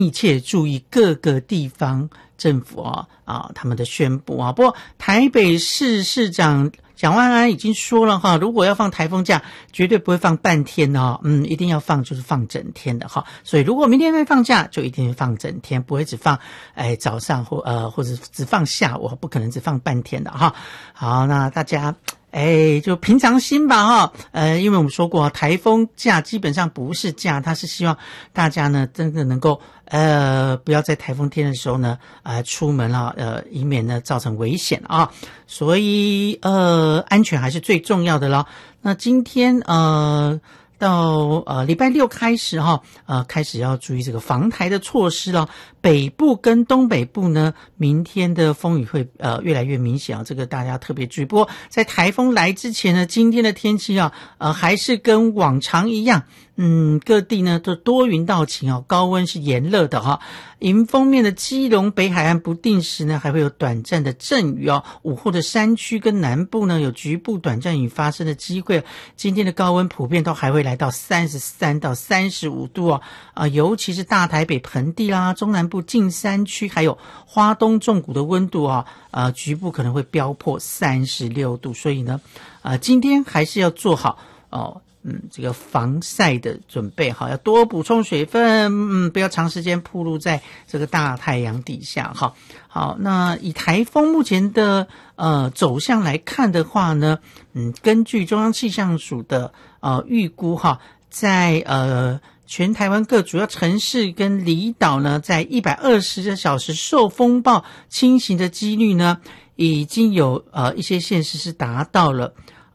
密切注意各个地方政府他们的宣布啊。不过台北市市长蒋万安已经说了哈，如果要放台风假，绝对不会放半天哦，一定要放就是放整天的哈。所以如果明天会放假，就一定会放整天，不会只放早上或者只放下午，不可能只放半天的哈。好，那大家就平常心吧哈。因为我们说过台风假基本上不是假，它是希望大家呢真的能够不要在台风天的时候呢出门以免呢造成危险啊。所以安全还是最重要的咯。那今天到礼拜六开始开始要注意这个防台的措施了。北部跟东北部呢，明天的风雨会越来越明显啊，这个大家特别注意。不过在台风来之前呢，今天的天气还是跟往常一样，各地呢都多云到晴高温是炎热的哈。迎风面的基隆北海岸不定时呢还会有短暂的阵雨午后的山区跟南部呢有局部短暂雨发生的机会。今天的高温普遍都还会来到33到35度尤其是大台北盆地啦、中南部近山区还有花东纵谷的温度局部可能会飙破36度。所以呢今天还是要做好这个防晒的准备要多补充水分，不要长时间暴露在这个大太阳底下好，那以台风目前的走向来看的话呢，根据中央气象署的预估在全台湾各主要城市跟离岛呢，在120个小时受风暴侵袭的几率呢，已经有一些县市是达到了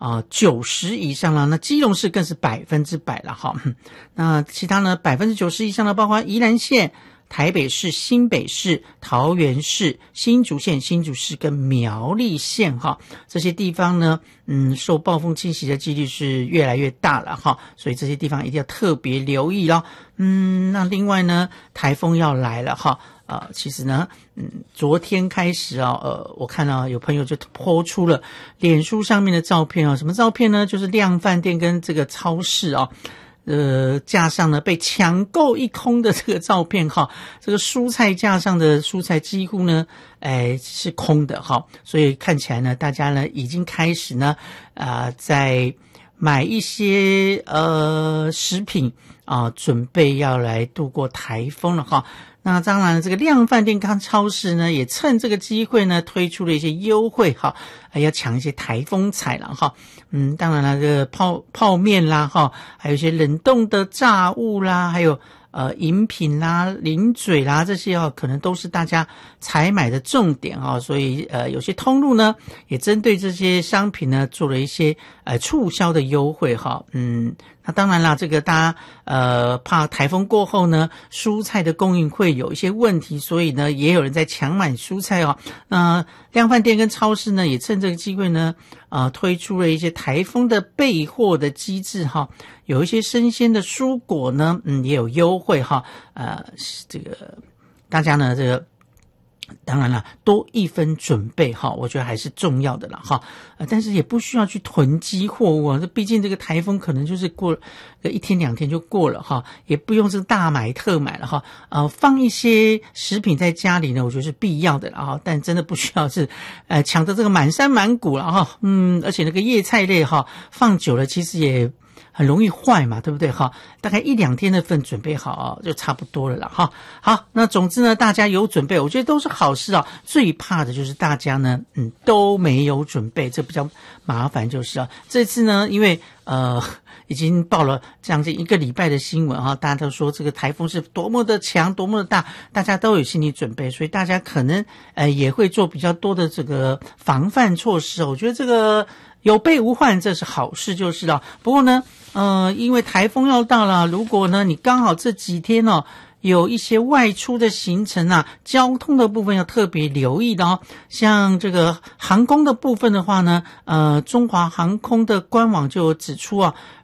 90以上了。那基隆市更是100%了那其他呢90%以上的包括宜兰县、台北市、新北市、桃园市、新竹县、新竹市跟苗栗县这些地方呢受暴风侵袭的几率是越来越大了所以这些地方一定要特别留意咯。那另外呢台风要来了其实呢昨天开始我看到有朋友就 po 出了脸书上面的照片什么照片呢？就是量贩店跟这个超市架上呢被抢购一空的这个照片这个蔬菜架上的蔬菜几乎呢是空的所以看起来呢大家呢已经开始呢在买一些食品准备要来度过台风了那当然这个量贩店跟超市呢也趁这个机会呢推出了一些优惠要抢一些台风彩了当然了这个泡面啦还有一些冷冻的炸物啦，还有饮品啦、零嘴啦，这些可能都是大家采买的重点所以有些通路呢也针对这些商品呢做了一些促销的优惠那当然啦，这个大家怕台风过后呢蔬菜的供应会有一些问题，所以呢也有人在抢买蔬菜量贩店跟超市呢也趁这个机会呢推出了一些台风的备货的机制有一些生鲜的蔬果呢也有优惠这个大家呢这个当然了多一分准备我觉得还是重要的啦但是也不需要去囤积货物毕竟这个台风可能就是过1天2天就过了也不用这个大买特买了放一些食品在家里呢我觉得是必要的啦但真的不需要是抢得这个满山满谷了而且那个叶菜类放久了其实也很容易坏嘛，对不对大概1-2天的份准备好就差不多了啦好，那总之呢大家有准备我觉得都是好事最怕的就是大家呢都没有准备，这比较麻烦就是这次呢因为已经报了将近1个礼拜的新闻大家都说这个台风是多么的强多么的大，大家都有心理准备，所以大家可能也会做比较多的这个防范措施我觉得这个有备无患，这是好事就是了。不过呢因为台风要到了，如果呢你刚好这几天有一些外出的行程交通的部分要特别留意的像这个航空的部分的话呢中华航空的官网就有指出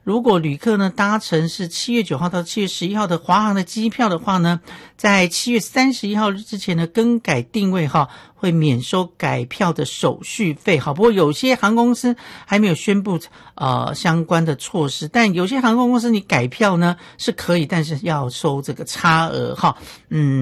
如果旅客呢搭乘是7月9号到7月11号的华航的机票的话呢，在7月31号之前呢更改定位哈，会免收改票的手续费。好，不过有些航空公司还没有宣布相关的措施，但有些航空公司你改票呢是可以，但是要收这个差额哈。